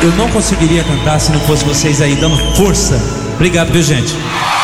Eu não conseguiria cantar se não fosse vocês aí dando força. Obrigado, viu, gente?